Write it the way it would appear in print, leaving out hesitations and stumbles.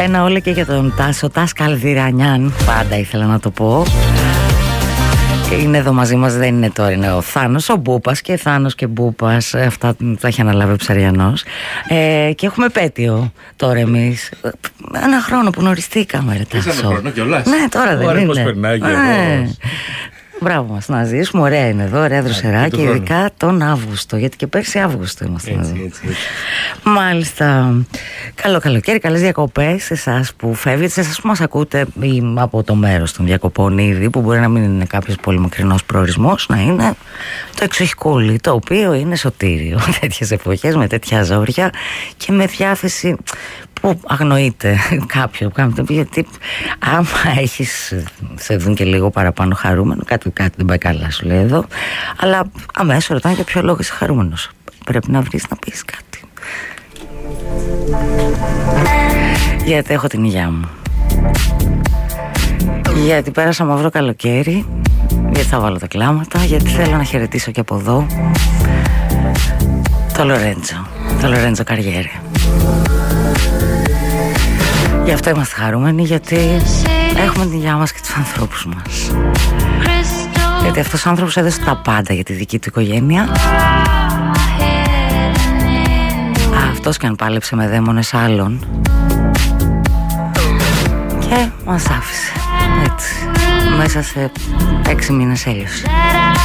Ένα όλο και για τον Τάσο, Τάς Καλδυρανιάν, πάντα ήθελα να το πω. Είναι εδώ μαζί μας, δεν είναι τώρα, είναι ο Θάνος, ο Μπούπας, και Θάνος και Μπούπας, αυτά τα έχει αναλάβει ο Ψαριανός. Και έχουμε επέτειο τώρα εμείς, ένα χρόνο που γνωριστήκαμε, ρε Τάσο. Ένα χρόνο κιόλας. Ναι, τώρα δεν είναι. Πώς περνάει και Μπράβο μας, να ζήσουμε, ωραία είναι εδώ, ωραία δροσερά, και ειδικά τον Αύγουστο, γιατί και πέρσι Αύγουστο είμαστε εδώ. Έτσι. Μάλιστα. Καλό καλοκαίρι, καλές διακοπές σε εσάς που φεύγετε, σε εσάς που μας ακούτε ή από το μέρος των διακοπών ήδη, που μπορεί να μην είναι κάποιος πολύ μακρινός προορισμός, να είναι το εξοχικούλι, το οποίο είναι σωτήριο τέτοιες εποχές, με τέτοια ζόρια και με διάθεση που αγνοείται κάποιον, γιατί άμα σε δουν και λίγο παραπάνω χαρούμενο, κάτι δεν πάει καλά, σου λέει εδώ, αλλά αμέσως ρωτάνε για ποιο λόγο είσαι χαρούμενος. Πρέπει να βρεις να πεις κάτι. Γιατί έχω την υγειά μου, γιατί πέρασα μαύρο καλοκαίρι, γιατί θα βάλω τα κλάματα, γιατί θέλω να χαιρετήσω και από εδώ το Λορέντζο Καριέρη. Γι' αυτό είμαστε χαρούμενοι, γιατί έχουμε την υγειά μας και τους ανθρώπους μας. Γιατί αυτός ο άνθρωπος έδωσε τα πάντα για τη δική του οικογένεια. Αυτός και αν πάλεψε με δαίμονες άλλων, και μας άφησε έτσι, μέσα σε 6 μήνες έλειωσε.